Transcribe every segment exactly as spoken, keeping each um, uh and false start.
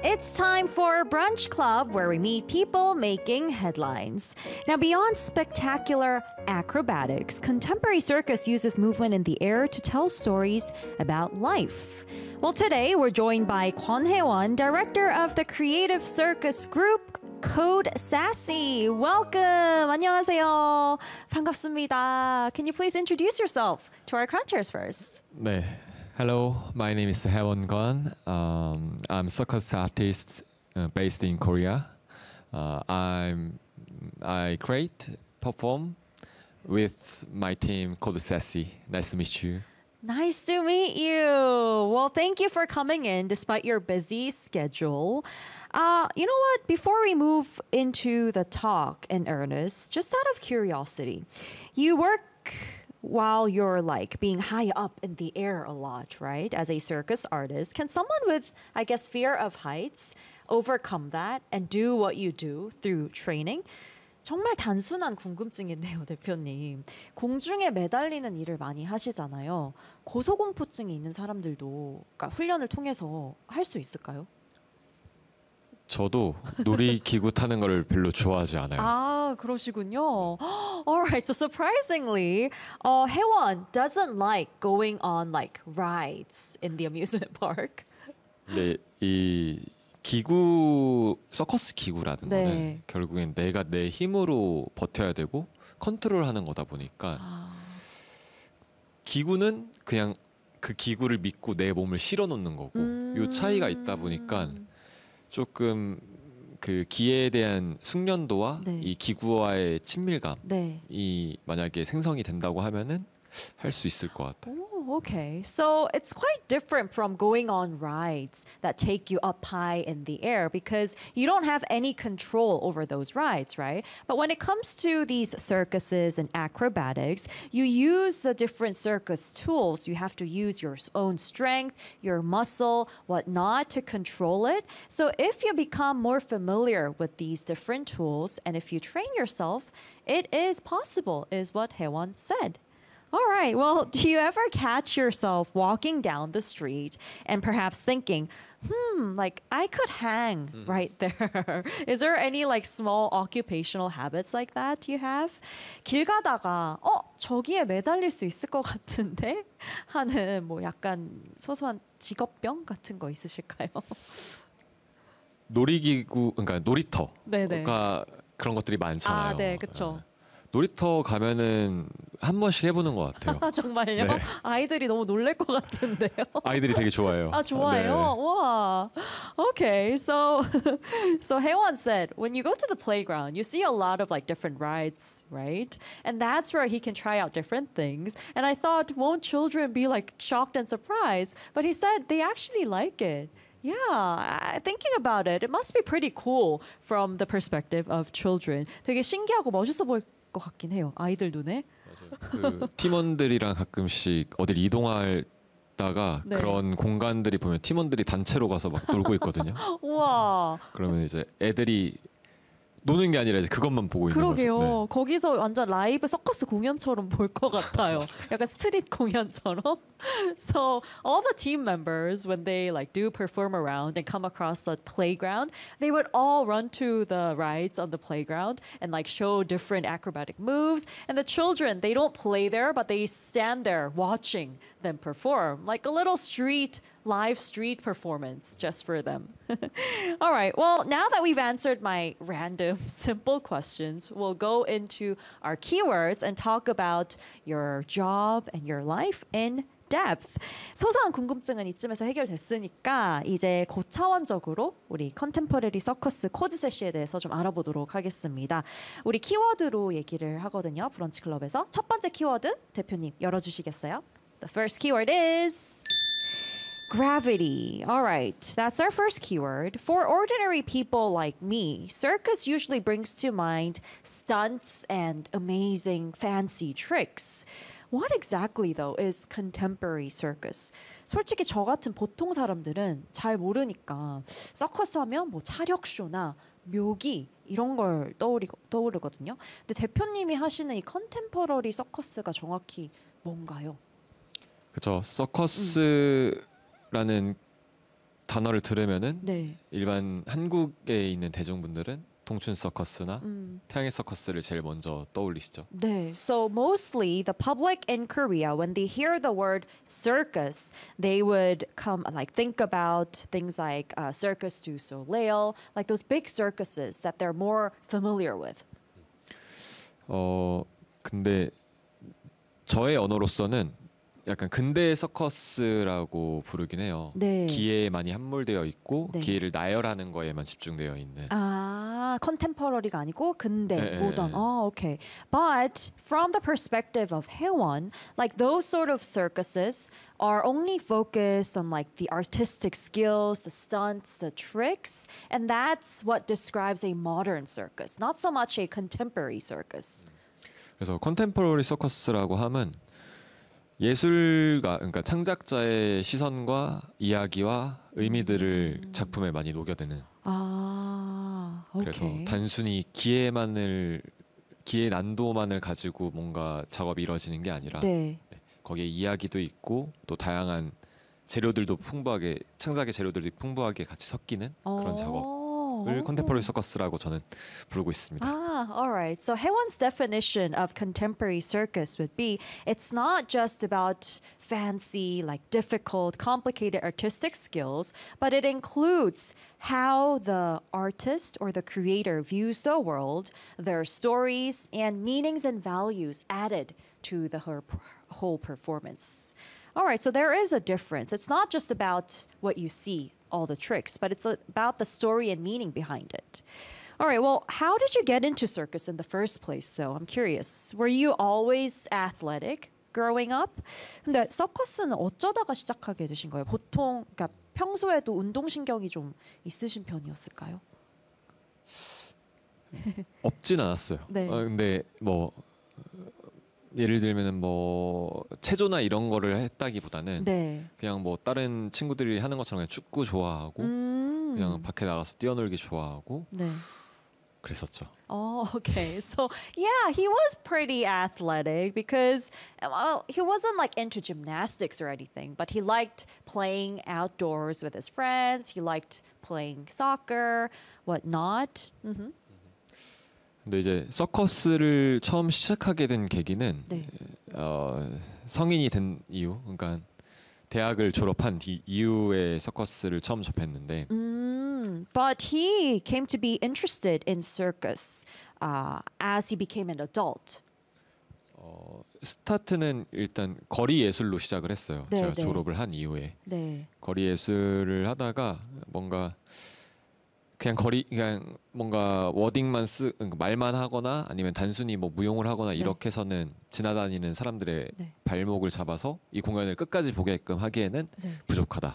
It's time for Brunch Club, where we meet people making headlines. Now, beyond spectacular acrobatics, contemporary circus uses movement in the air to tell stories about life. Well, today we're joined by Kwon Hae-won, director of the creative circus group Code Sassy. Welcome. 안녕하세요. 반갑습니다. Can you please introduce yourself to our crunchers first? 네. Hello, my name is Hae-won Kwon. Um, I'm a circus artist uh, based in Korea. Uh, I'm I create, perform with my team called Sassy. Nice to meet you. Nice to meet you. Well, thank you for coming in despite your busy schedule. Uh, you know what? Before we move into the talk in earnest, just out of curiosity, you work while you're like being high up in the air a lot, right? As a circus artist, can someone with, I guess, fear of heights overcome that and do what you do through training? 정말 단순한 궁금증인데요, 대표님. 공중에 매달리는 일을 많이 하시잖아요. 고소공포증이 있는 사람들도 그러니까 훈련을 통해서 할 수 있을까요? 저도 놀이기구 타는 거를 별로 좋아하지 않아요. 아, 그러시군요. Alright, so surprisingly, uh, Hae-won doesn't like going on like rides in the amusement park. 네, 이 기구, 서커스 기구라는 네. 거는 결국엔 내가 내 힘으로 버텨야 되고 컨트롤하는 거다 보니까 아. 기구는 그냥 그 기구를 믿고 내 몸을 실어 놓는 거고 음. 요 차이가 있다 보니까 조금 그 기에 대한 숙련도와 네. 이 기구와의 친밀감이 네. 만약에 생성이 된다고 하면은 할 수 있을 것 같아요. Oh, okay. So it's quite different from going on rides that take you up high in the air because you don't have any control over those rides, right? But when it comes to these circuses and acrobatics, you use the different circus tools. You have to use your own strength, your muscle, whatnot to control it. So if you become more familiar with these different tools and if you train yourself, it is possible, is what Hae-won said. All right. Well, do you ever catch yourself walking down the street and perhaps thinking, hmm, like I could hang mm. right there? Is there any like small occupational habits like that you have? 길 가다가 어, 저기에 매달릴 수 있을 것 같은데 하는 뭐 약간 소소한 직업병 같은 거 있으실까요? 놀이기구, 그러니까 놀이터가 네네. 그런 것들이 많잖아요. 아, 네, 그렇죠. 놀이터 가면은 한 번씩 해보는 것 같아요. 정말요? 네. 아이들이 너무 놀랄 것 같은데요. 아이들이 되게 좋아해요. 아, 좋아해요? 네. 와. Okay, so so Hae-won said when you go to the playground, you see a lot of like different rides, right? And that's where he can try out different things. And I thought, won't children be like shocked and surprised? But he said they actually like it. Yeah, thinking about it, it must be pretty cool from the perspective of children. 되게 신기하고 멋있어 보일 것 같긴 해요. 아이들 눈에. 맞아요. 그 팀원들이랑 가끔씩 어딜 이동하다가 네. 그런 공간들이 보면 팀원들이 단체로 가서 막 놀고 있거든요. 우와. 그러면 이제 애들이 노는 게 아니라 이제 그것만 보고 있는 그러게요. 거죠. 네. 거기서 완전 라이브 서커스 공연처럼 볼 것 같아요. 약간 스트릿 공연처럼. So all the team members, when they like do perform around and come across a playground, they would all run to the rides on the playground and like show different acrobatic moves. And the children, they don't play there, but they stand there watching them perform, like a little street live street performance just for them. All right. Well, now that we've answered my random simple questions, we'll go into our keywords and talk about your job and your life in depth. 소소한 궁금증은 이쯤에서 해결됐으니까 이제 고차원적으로 우리 컨템퍼러리 서커스 코드 세시에 대해서 좀 알아보도록 하겠습니다. 우리 키워드로 얘기를 하거든요. 브런치 클럽에서. 첫 번째 키워드 대표님 열어주시겠어요? The first keyword is gravity. All right, that's our first keyword. For ordinary people like me, circus usually brings to mind stunts and amazing fancy tricks. What exactly, though, is contemporary circus? 솔직히 저 같은 보통 사람들은 잘 모르니까 서커스 하면 뭐 차력쇼나 묘기 이런 걸 떠오르, 떠오르거든요. 근데 대표님이 하시는 이 컨템퍼러리 서커스가 정확히 뭔가요? 그렇죠. 서커스라는 단어를 들으면은 네. 일반 한국에 있는 대중분들은 동춘 서커스나 음. 태양의 서커스를 제일 먼저 떠올리시죠. 네. So mostly the public in Korea, when they hear the word circus, they would come like think about things like uh, Circus du Soleil, like those big circuses that they're more familiar with. 어 근데 저의 언어로서는 약간 근대 서커스라고 부르긴 해요. 네. 기계에 많이 함몰되어 있고 네. 기계를 나열하는 거에만 집중되어 있는. 아, 컨템퍼러리가 아니고 근대, 네, 모던. 네. Oh, okay. But from the perspective of Haewon, like those sort of circuses are only focused on like the artistic skills, the stunts, the tricks, and that's what describes a modern circus, not so much a contemporary circus. 그래서 컨템포러리 서커스라고 함은 예술가 그러니까 창작자의 시선과 이야기와 의미들을 작품에 많이 녹여드는. 아, 그래서 okay. 단순히 기회만을 기회 난도만을 가지고 뭔가 작업이 이루어지는 게 아니라 네. 네, 거기에 이야기도 있고 또 다양한 재료들도 풍부하게 창작의 재료들이 풍부하게 같이 섞이는 그런 작업을 어. 컨템포러리 서커스라고 저는 부르고 있습니다. Ah, all right. So Haewon's definition of contemporary circus would be it's not just about fancy, like difficult, complicated artistic skills, but it includes how the artist or the creator views the world, their stories, and meanings and values added to the her whole performance. All right, so there is a difference. It's not just about what you see, all the tricks, but it's about the story and meaning behind it. All right, well, how did you get into circus in the first place, though? I'm curious. Were you always athletic growing up? 근데 서커스는 어쩌다가 시작하게 되신 거예요? 보통, 그러니까 평소에도 운동신경이 좀 있으신 편이었을까요? 없진 않았어요. 네. 어, 근데 뭐 예를 들면은 뭐 체조나 이런 거를 했다기보다는 네. 그냥 뭐 다른 친구들이 하는 것처럼 그냥 축구 좋아하고 음. 그냥 밖에 나가서 뛰어놀기 좋아하고 네. 그랬었죠. Oh, okay. So, yeah, he was pretty athletic because, well, he wasn't like into gymnastics or anything, but he liked playing outdoors with his friends. He liked playing soccer, whatnot. Mm-hmm. 근데 이제 서커스를 처음 시작하게 된 계기는 네. 어, 성인이 된 이유, 그러니까 대학을 졸업한 뒤 이후에 서커스를 처음 접했는데 Mm, but he came to be interested in circus uh, as he became an adult. 어, 스타트는 일단 거리 예술로 시작을 했어요. 네, 제가 네. 졸업을 한 이후에 네. 거리 예술을 하다가 뭔가 그냥 거리 그냥 뭔가 워딩만 쓰 그러니까 말만 하거나 아니면 단순히 뭐 무용을 하거나 이렇게 해서는 지나다니는 사람들의 네. 발목을 잡아서 이 공연을 끝까지 보게끔 하기에는 네. 부족하다라고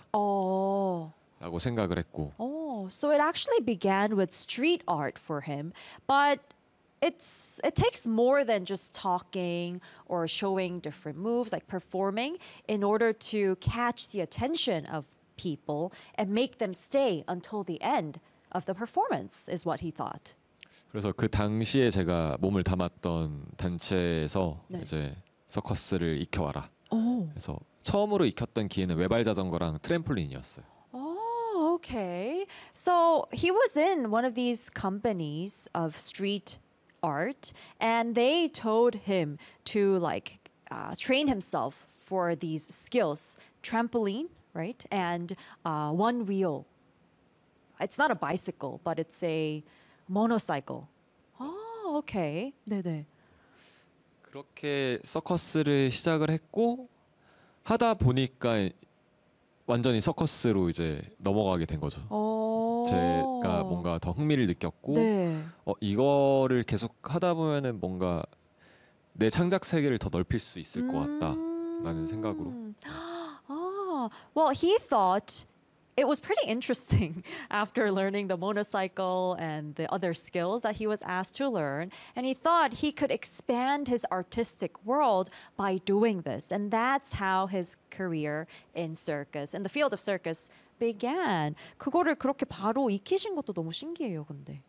Oh. 생각을 했고 Oh, so it actually began with street art for him, but it's it takes more than just talking or showing different moves, like performing, in order to catch the attention of people and make them stay until the end of the performance, is what he thought. 그래서 그 당시에 제가 몸을 담았던 단체에서 네. 이제 서커스를 익혀와라. Oh. 그래서 처음으로 익혔던 기회는 외발 자전거랑 트램폴린이었어요. Oh, okay. So he was in one of these companies of street art, and they told him to like uh, train himself for these skills: trampoline, right, and uh, one wheel. It's not a bicycle, but it's a motorcycle. Oh, okay. 네네. 그렇게 서커스를 시작을 했고 하다 보니까 완전히 서커스로 이제 넘어가게 된 거죠. 어. 제가 뭔가 더 흥미를 느꼈고 네. 어, 이거를 계속 하다 보면은 뭔가 내 창작 세계를 더 넓힐 수 있을 것 같다라는 생각으로. Ah, well, he thought it was pretty interesting after learning the motorcycle and the other skills that he was asked to learn. And he thought he could expand his artistic world by doing this. And that's how his career in circus, in the field of circus, began. 그거를 그렇게 바로 익히신 것도 너무 신기해요, 근데.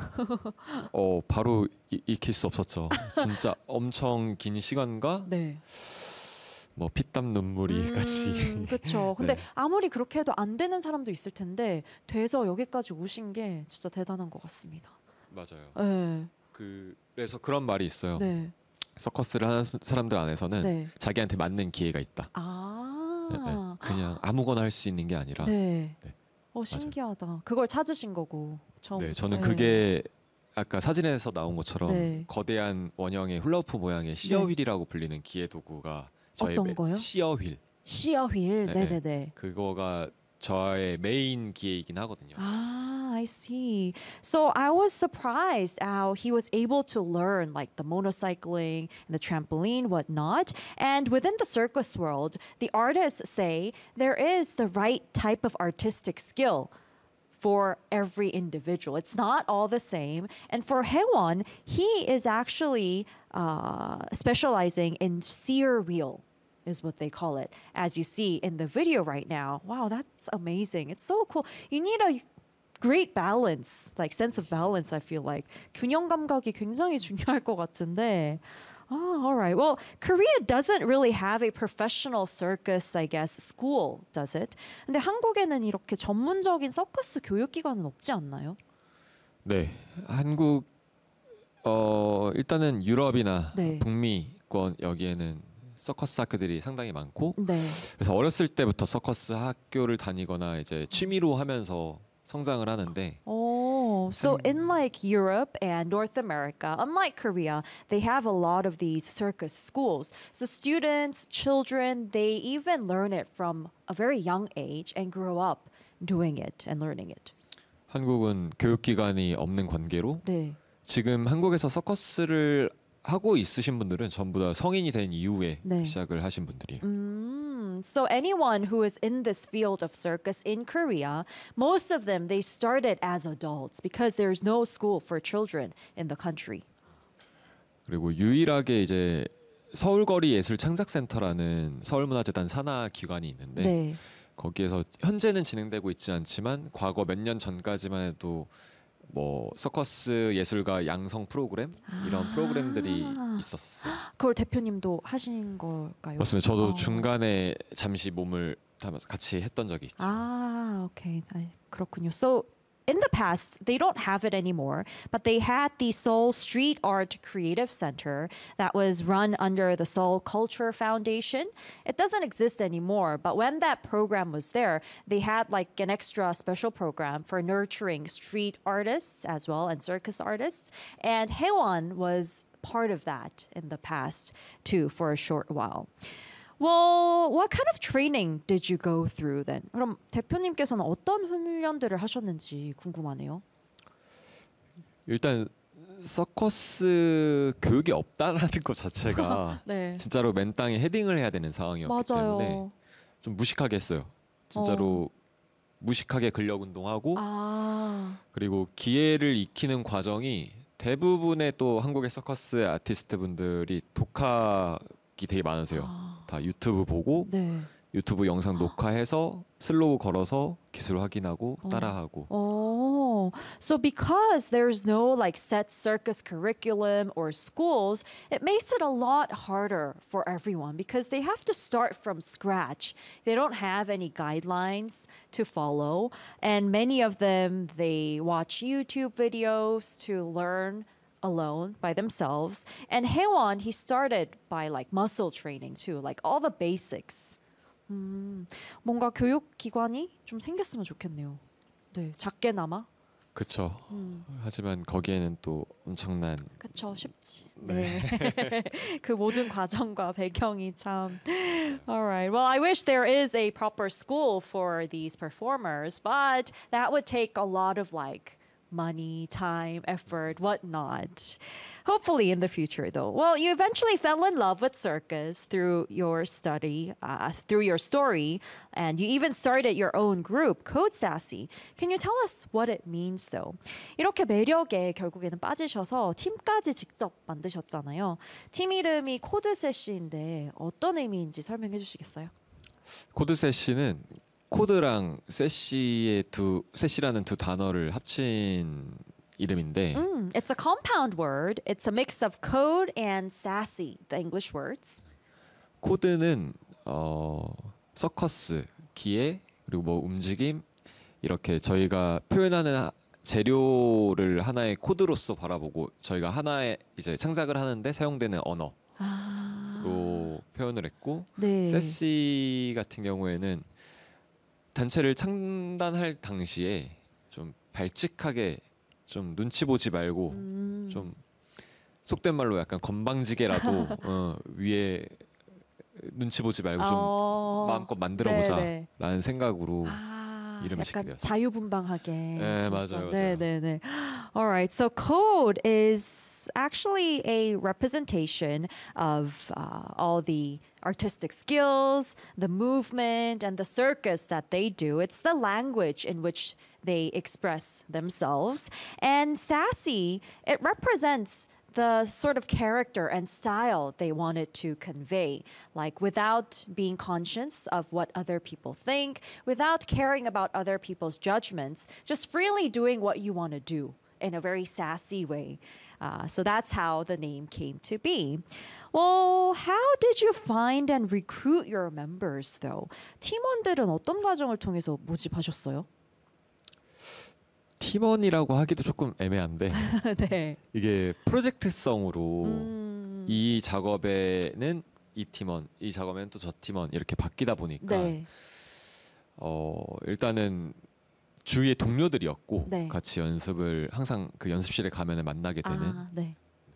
어 바로 이, 익힐 수 없었죠. 진짜 엄청 긴 시간과 네. 뭐 피땀 눈물이 같이. 그렇죠. 근데 네. 아무리 그렇게 해도 안 되는 사람도 있을 텐데 돼서 여기까지 오신 게 진짜 대단한 것 같습니다. 맞아요. 네. 그 그래서 그런 말이 있어요. 네. 서커스를 하는 사람들 안에서는 네. 자기한테 맞는 기회가 있다. 아. 네, 네. 그냥 아무거나 할 수 있는 게 아니라. 네. 네. 어 신기하다. 그걸 찾으신 거고. 처음. 네, 저는 네. 그게 아까 사진에서 나온 것처럼 네. 거대한 원형의 훌라후프 모양의 시어휠이라고 불리는 기계 도구가 저의 어떤 메- 거요? 시어휠. 시어휠. 네, 네, 네, 네. 그거가 저의 메인 기계이긴 하거든요. Ah, I see. So I was surprised how he was able to learn like the motorcycling and the trampoline, whatnot. And within the circus world, the artists say there is the right type of artistic skill for every individual. It's not all the same. And for Haewon, he is actually uh, specializing in sear wheel is what they call it. As you see in the video right now. Wow, that's amazing. It's so cool. You need a great balance, like sense of balance, I feel like. 균형 감각이 굉장히 중요할 것 같은데. Oh, all right. Well, Korea doesn't really have a professional circus, I guess, school, does it? 근데 한국에는 이렇게 전문적인 서커스 교육기관은 없지 않나요? 네, 한국 어 일단은 유럽이나 네. 북미권 여기에는 서커스 학교들이 상당히 많고 네. 그래서 어렸을 때부터 서커스 학교를 다니거나 이제 취미로 하면서 성장을 하는데 Oh, so in like Europe and North America, unlike Korea, they have a lot of these circus schools. So students, children, they even learn it from a very young age and grow up doing it and learning it. 한국은 교육기관이 없는 관계로 네. 지금 한국에서 서커스를 하고 있으신 분들은 전부 다 성인이 된 이후에 네. 시작을 하신 분들이에요. Mm, so anyone who is in this field of circus in Korea, most of them they started as adults because there's no school for children in the country. 그리고 유일하게 이제 서울거리 예술 창작센터라는 서울문화재단 산하 기관이 있는데 네. 거기에서 현재는 진행되고 있지 않지만 과거 몇 년 전까지만 해도 뭐 서커스 예술가 양성 프로그램 이런 프로그램들이 있었어요. 그걸 대표님도 하신 걸까요? 맞습니다. 저도 어. 중간에 잠시 몸을 담아서 같이 했던 적이 있죠. 아, okay. 아, 그렇군요. So in the past, they don't have it anymore, but they had the Seoul Street Art Creative Center that was run under the Seoul Culture Foundation. It doesn't exist anymore, but when that program was there, they had like an extra special program for nurturing street artists as well and circus artists. And Haewon was part of that in the past too for a short while. Well, what kind of training did you go through then? 그럼 대표님께서는 어떤 훈련들을 하셨는지 궁금하네요. 일단 서커스 교육이 없다라는 것 자체가 네. 진짜로 맨 땅에 헤딩을 해야 되는 상황이었기 때문에 맞아요. 좀 무식하게 했어요. 진짜로 무식하게 근력 운동하고 아, 그리고 기회를 익히는 과정이 대부분의 또 한국의 서커스 아티스트 분들이 독학이 되게 많으세요. 아. 다 유튜브 보고 네. 유튜브 영상 녹화해서 슬로우 걸어서 기술 확인하고 따라하고. Oh, so because there's no like set circus curriculum or schools, it makes it a lot harder for everyone because they have to start from scratch. They don't have any guidelines to follow, and many of them they watch YouTube videos to learn alone by themselves. And Haewon, he started by like muscle training too, like all the basics. 음, 뭔가 교육 기관이 좀 생겼으면 좋겠네요. 네, 작게나마. 그쵸. 음. 하지만 거기에는 또 엄청난 그쵸, 쉽지. 네. 그 모든 과정과 배경이 참. Alright. Well, I wish there is a proper school for these performers, but that would take a lot of like money, time, effort, whatnot. Hopefully in the future, though. Well, you eventually fell in love with circus through your study, uh, through your story, and you even started your own group, Code Sassy. Can you tell us what it means, though? 이렇게 매력에 결국에는 빠지셔서 팀까지 직접 만드셨잖아요. 팀 이름이 코드 세시인데 어떤 의미인지 설명해 주시겠어요? 코드 세시는 코드랑 세시의 두 세시라는 두 단어를 합친 이름인데 Mm, it's a compound word. It's a mix of code and sassy, the English words. 코드는 어, 서커스, 기회 그리고 뭐 움직임 이렇게 저희가 표현하는 하- 재료를 하나의 코드로서 바라보고 저희가 하나의 이제 창작을 하는데 사용되는 언어로 아, 표현을 했고 네. 세시 같은 경우에는 단체를 창단할 당시에 좀 발칙하게 좀 눈치 보지 말고 음. 좀 속된 말로 약간 건방지게라도 어, 위에 눈치 보지 말고 좀 어, 마음껏 네네. 만들어보자라는 생각으로 아, 이름을 짓게 약간 되었어요. 자유분방하게. 네, 진짜. 맞아요, 네, 맞아요. 네, 네. Alright, so code is actually a representation of uh, all the artistic skills, the movement, and the circus that they do. It's the language in which they express themselves. And sassy, it represents the sort of character and style they wanted to convey, like without being conscious of what other people think, without caring about other people's judgments, just freely doing what you want to do in a very sassy way. Uh, so that's how the name came to be. Well, how did you find and recruit your members, though? 팀원들은 어떤 과정을 통해서 모집하셨어요? 팀원이라고 하기도 조금 애매한데 네. 이게 프로젝트성으로 음, 이 작업에는 이 팀원, 이 작업에는 또 저 팀원 이렇게 바뀌다 보니까 네. 어, 일단은 주위의 동료들이었고 네. 같이 연습을 항상 그 연습실에 가면 만나게 되는 아, 네.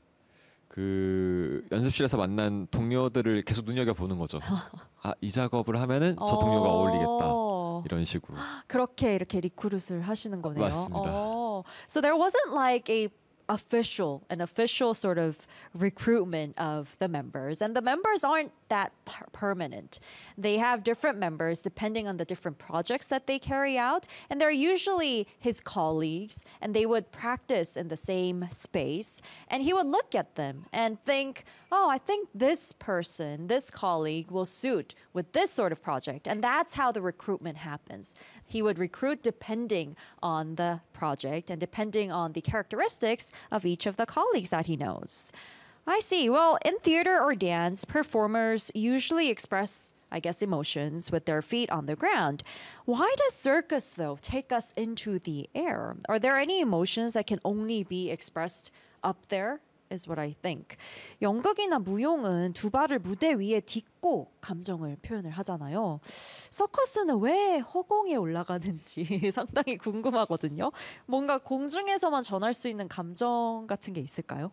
그 연습실에서 만난 동료들을 계속 눈여겨 보는 거죠. 아, 이 작업을 하면은 저 동료가 어울리겠다. 어, 이런 식으로. 그렇게 이렇게 리크루트를 하시는 거네요. 맞습니다. 어, so there wasn't like a official, an official sort of recruitment of the members, and the members aren't that per- permanent. They have different members depending on the different projects that they carry out, and they're usually his colleagues, and they would practice in the same space, and he would look at them and think, oh, I think this person, this colleague will suit with this sort of project. And that's how the recruitment happens. He would recruit depending on the project and depending on the characteristics of each of the colleagues that he knows. I see. Well, in theater or dance, performers usually express, I guess, emotions with their feet on the ground. Why does circus, though, take us into the air? Are there any emotions that can only be expressed up there? Is what I think. 연극이나 무용은 두 발을 무대 위에 딛고 감정을 표현을 하잖아요. 서커스는 왜 허공에 올라가는지 상당히 궁금하거든요. 뭔가 공중에서만 전할 수 있는 감정 같은 게 있을까요?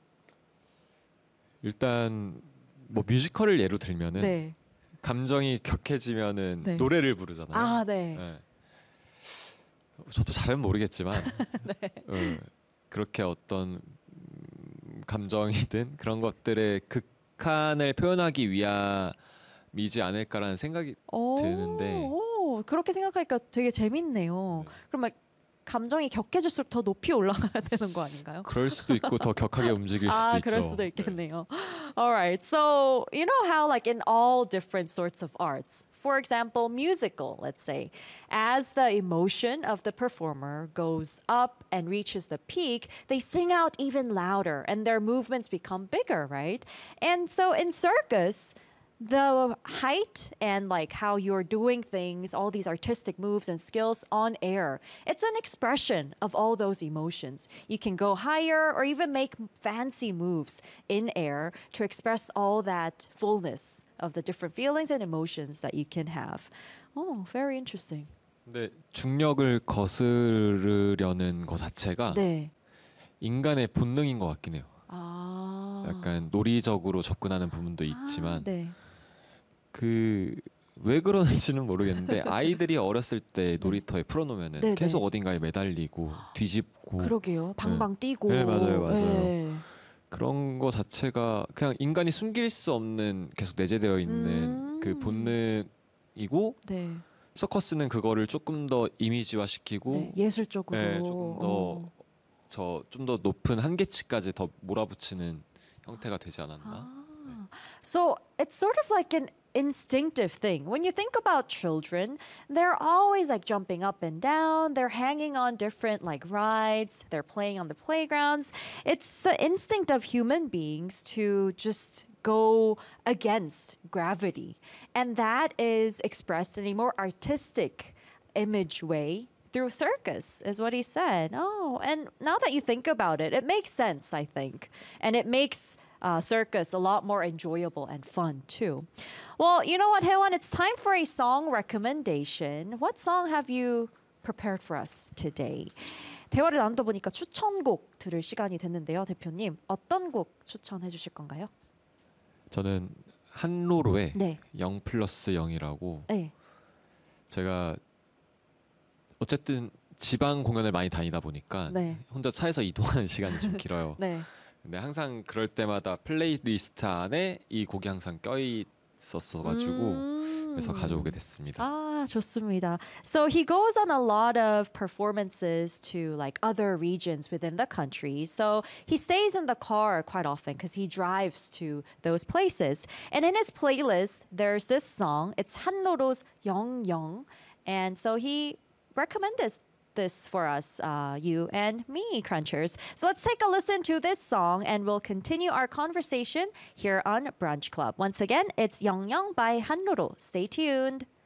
일단 뭐 뮤지컬을 예로 들면은 네. 감정이 격해지면은 네. 노래를 부르잖아요. 아, 네. 네. 저도 잘은 모르겠지만 어, 그렇게 어떤 음, 감정이든 그런 것들의 극한을 표현하기 위함이지 않을까라는 생각이 오, 드는데. 오, 그렇게 생각하니까 되게 재밌네요. 네. 그러면 감정이 격해질수록 더 높이 올라가야 되는 거 아닌가요? 그럴 수도 있고 더 격하게 움직일 수도 아, 있죠. 그럴 수도 있겠네요. All right. So, you know how like in all different sorts of arts, for example, musical, let's say, as the emotion of the performer goes up and reaches the peak, they sing out even louder and their movements become bigger, right? And so in circus, the height and like how you're doing things, all these artistic moves and skills on air, it's an expression of all those emotions. You can go higher or even make fancy moves in air to express all that fullness of the different feelings and emotions that you can have. Oh, very interesting. 근데 중력을 거스르려는 것 자체가 네. 인간의 본능인 것 같긴 해요. 아. 약간 논리적으로 접근하는 부분도 있지만 아, 네. 그 왜 그러는지는 모르겠는데 아이들이 어렸을 때 놀이터에 풀어놓으면은 네, 계속 네. 어딘가에 매달리고 뒤집고 그러게요. 방방 뛰고. 네, 맞아요, 맞아요. 네. 그런 거 자체가 그냥 인간이 숨길 수 없는 계속 내재되어 있는 음. 그 본능이고 네. 서커스는 그거를 조금 더 이미지화 시키고 네. 예술적으로. 네, 조금 더 저 좀 더 높은 한계치까지 더 몰아붙이는 형태가 되지 않았나? 아, So it's sort of like an instinctive thing. When you think about children, they're always like jumping up and down, they're hanging on different like rides, they're playing on the playgrounds. It's the instinct of human beings to just go against gravity. And that is expressed in a more artistic image way through circus, is what he said. Oh, and now that you think about it, it makes sense, I think. And it makes uh, circus a lot more enjoyable and fun, too. Well, you know what, Haewon? It's time for a song recommendation. What song have you prepared for us today? 대화를 나누다 보니까 추천곡 들을 시간이 됐는데요, 대표님. 어떤 곡 추천해 주실 건가요? 저는 한로로의 네. 영 플러스 영이라고 네. 제가 어쨌든 지방 공연을 많이 다니다 보니까 네. 혼자 차에서 이동하는 시간이 좀 길어요. 네. 근데 항상 그럴 때마다 플레이리스트 안에 이 곡이 항상 껴 있었어가지고 음. 그래서 가져오게 됐습니다. 아, 좋습니다. So he goes on a lot of performances to like other regions within the country. So he stays in the car quite often because he drives to those places. And in his playlist, there's this song. It's 한로로's 영영. And so he recommended this for us, uh, you and me, Crunchers. So let's take a listen to this song and we'll continue our conversation here on Brunch Club. Once again, it's 영영 by 한로로. Stay tuned.